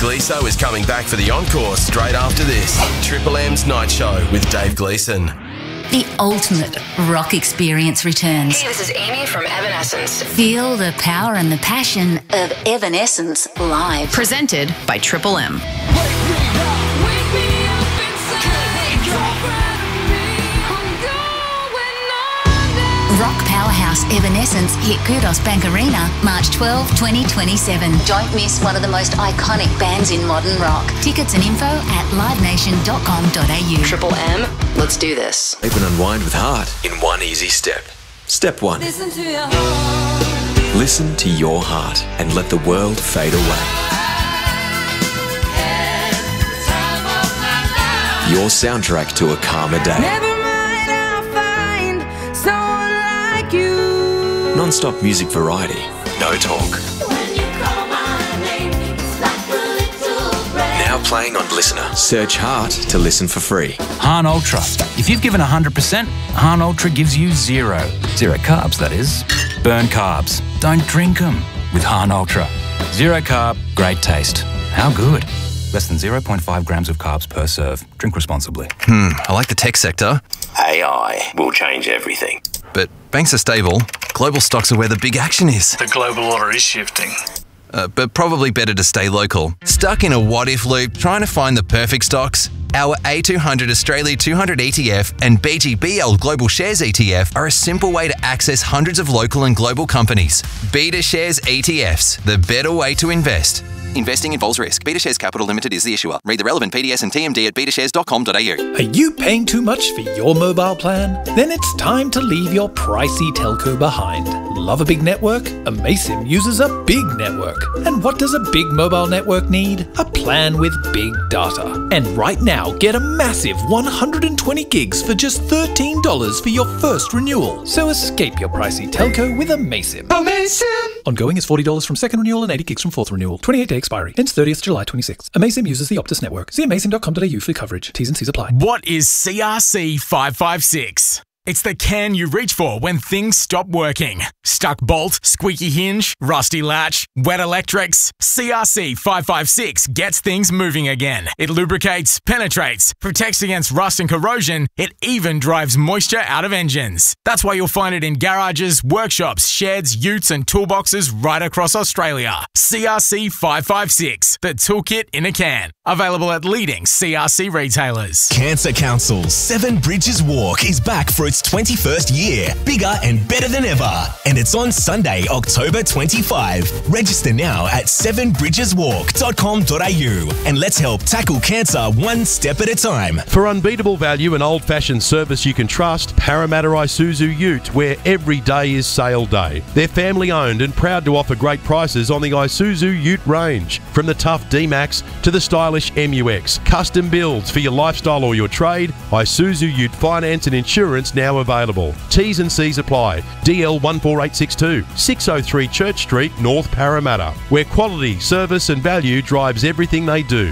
Gleeso is coming back for the encore straight after this. Triple M's Night Show with Dave Gleeson. The ultimate rock experience returns. Hey, this is Amy from Evanescence. Feel the power and the passion of Evanescence live. Presented by Triple M. Rock powerhouse Evanescence hit Kudos Bank Arena March 12, 2027. Don't miss one of the most iconic bands in modern rock. Tickets and info at livenation.com.au. Triple M, let's do this. Sleep and unwind with heart in one easy step. Step 1. Listen to your heart. Listen to your heart and let the world fade away. Your soundtrack to a calmer day. Never mind, I'll find someone like you. Non-stop music variety. No talk. When you call my name, it's like a little breath. Now playing on Listener. Search Heart to listen for free. Hahn Ultra. If you've given 100%, Hahn Ultra gives you 0. 0 carbs, that is. Burn carbs. Don't drink them with Hahn Ultra. 0 carb, great taste. How good? Less than 0.5 grams of carbs per serve. Drink responsibly. I like the tech sector, AI will change everything. but banks are stable. Global stocks are where the big action is. The global order is shifting. But probably better to stay local. Stuck in a what-if loop trying to find the perfect stocks? Our A200 Australia 200 ETF and BGBL Global Shares ETF are a simple way to access hundreds of local and global companies. Beta Shares ETFs, the better way to invest. Investing involves risk. Beta Shares Capital Limited is the issuer. Read the relevant PDS and TMD at betashares.com.au. Are you paying too much for your mobile plan? Then it's time to leave your pricey telco behind. Love a big network? Amaysim uses a big network. And what does a big mobile network need? A plan with big data. And right now, get a massive 120 gigs for just $13 for your first renewal. So escape your pricey telco with Amaysim. Amaysim! Ongoing is $40 from second renewal and 80 gigs from fourth renewal. 28-day expiry. Ends 30th July 26. Amaysim uses the Optus network. See amaysim.com.au for coverage. T's and C's apply. What is CRC 556? It's the can you reach for when things stop working. Stuck bolt, squeaky hinge, rusty latch, wet electrics. CRC 556 gets things moving again. It lubricates, penetrates, protects against rust and corrosion. It even drives moisture out of engines. That's why you'll find it in garages, workshops, sheds, utes and toolboxes right across Australia. CRC 556, the toolkit in a can. Available at leading CRC retailers. Cancer Council's Seven Bridges Walk is back for its 21st year, bigger and better than ever. And it's on Sunday, October 25. Register now at sevenbridgeswalk.com.au and let's help tackle cancer one step at a time. For unbeatable value and old-fashioned service you can trust, Parramatta Isuzu Ute, where every day is sale day. They're family-owned and proud to offer great prices on the Isuzu Ute range. From the tough D-Max to the stylish MUX. Custom builds for your lifestyle or your trade, Isuzu Ute Finance and Insurance now available. T's and C's apply. DL 14862, 603 Church Street, North Parramatta, where quality, service and value drives everything they do.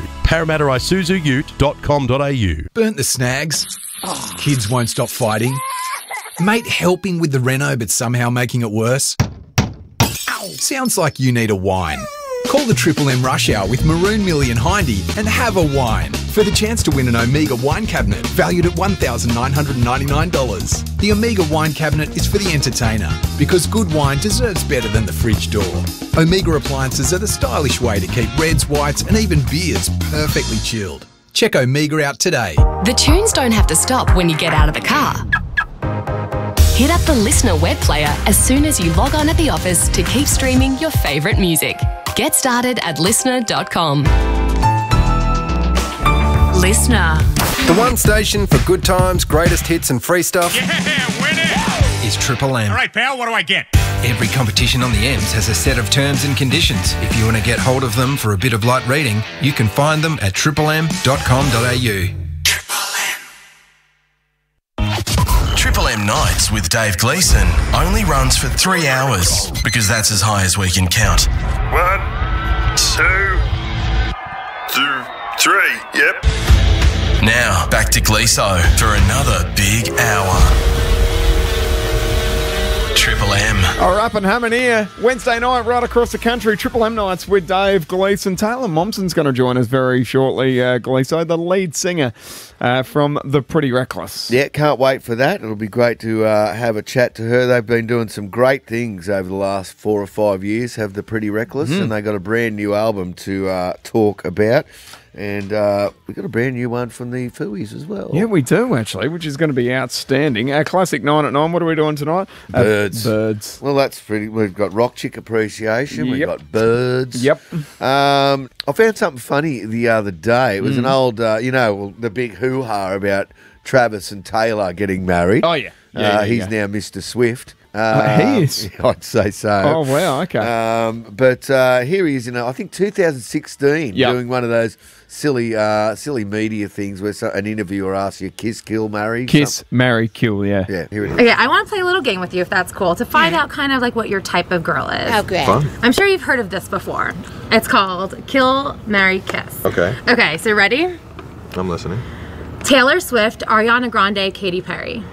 ParramattaIsuzuUte.com.au. Burnt the snags? Kids won't stop fighting? Mate helping with the reno but somehow making it worse? Sounds like you need a wine. Call the Triple M Rush Hour with Maroon Millie and Hindy and have a wine for the chance to win an Omega wine cabinet valued at $1,999. The Omega wine cabinet is for the entertainer because good wine deserves better than the fridge door. Omega appliances are the stylish way to keep reds, whites and even beers perfectly chilled. Check Omega out today. The tunes don't have to stop when you get out of the car. Hit up the Listener web player as soon as you log on at the office to keep streaming your favourite music. Get started at listener.com. Listener. The one station for good times, greatest hits and free stuff. Yeah, win it! Is Triple M. All right, pal, what do I get? Every competition on the M's has a set of terms and conditions. If you want to get hold of them for a bit of light reading, you can find them at triplem.com.au. Triple M Nights with Dave Gleeson only runs for 3 hours because that's as high as we can count. 1, 2, 3, yep. Now, back to Gleeso for another big hour. Triple M. All right, up and humming here. Wednesday night, right across the country, Triple M nights with Dave Gleeson. Taylor Momsen's going to join us very shortly, Gleeson, the lead singer from The Pretty Reckless. Yeah, can't wait for that. It'll be great to have a chat to her. They've been doing some great things over the last 4 or 5 years, have The Pretty Reckless, and they got a brand new album to talk about. And we've got a brand new one from the Fooey's as well. Yeah, we do, actually, which is going to be outstanding. Our classic 9 at 9, what are we doing tonight? Birds. Birds. Well, that's pretty. We've got Rock Chick Appreciation. We've got Birds. Yep. I found something funny the other day. It was an old, the big hoo-ha about Travis and Taylor getting married. Oh, yeah. He's now Mr. Swift. He is? I'd say so. Oh, wow, okay. But here he is in, I think, 2016, doing one of those silly media things where an interviewer asks you kiss, kill, marry. Kiss, marry, kill, yeah. Yeah, here it is. Okay, I want to play a little game with you if that's cool to find out kind of like what your type of girl is. Oh, great. Fun. I'm sure you've heard of this before. It's called Kill, Marry, Kiss. Okay. Okay, so ready? I'm listening. Taylor Swift, Ariana Grande, Katy Perry.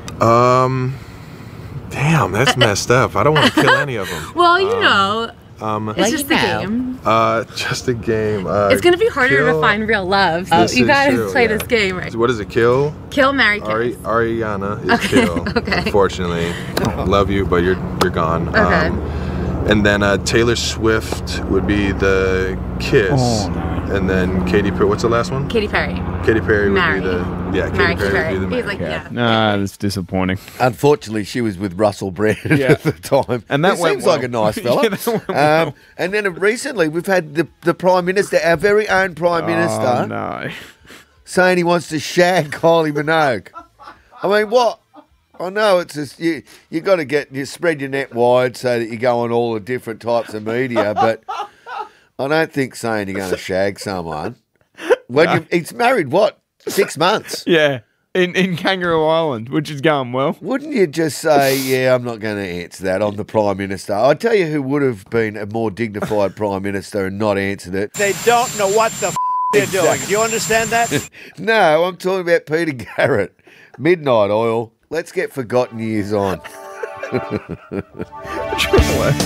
Damn, that's messed up. I don't want to kill any of them. Well, you know, it's just you a know. game. Just a game. It's going to be harder to find real love. This You is got to true, play yeah. this game right. What is it? Kill? Kill, Marry, Kiss. Ariana is Okay, kill. okay. Unfortunately. Love you, but you're gone. Okay. And then Taylor Swift would be the kiss. Oh, no. And then Katy Perry. What's the last one? Katy Perry. Katy Perry would Marry. be the Marry, Katy Perry would be the He's marry. like, yeah. No, that's disappointing. Unfortunately, she was with Russell Brand at the time. And that He went seems like well. a nice fella. Yeah, that went well. And then recently, we've had the Prime Minister, our very own Prime Minister, Oh, no. saying he wants to shag Kylie Minogue. I mean, what? I know it's just, you got to spread your net wide so that you go on all the different types of media, but I don't think saying you're going to shag someone. He's married, 6 months? Yeah, in Kangaroo Island, which is going well. Wouldn't you just say, yeah, I'm not going to answer that, I'm the Prime Minister? I tell you who would have been a more dignified Prime Minister and not answered it. They don't know what the they're doing. Do you understand that? No, I'm talking about Peter Garrett. Midnight Oil. Let's get Forgotten Years on. Triple M.